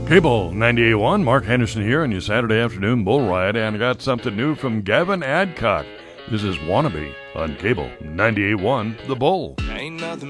Cable 98.1, Mark Henderson here on your Saturday afternoon bull ride, and I got something new from Gavin Adcock. This is Wannabe on Cable 98.1, The Bull. Ain't nothing